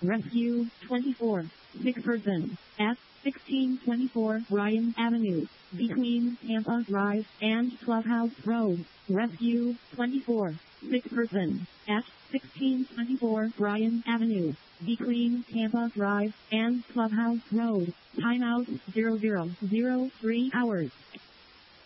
Rescue 24. Sick person at 1624 Bryan Avenue, between Tampa Drive and Clubhouse Road. Rescue 24. Sick person at 1624 Bryan Avenue, between Tampa Drive and Clubhouse Road. Timeout 0003 hours.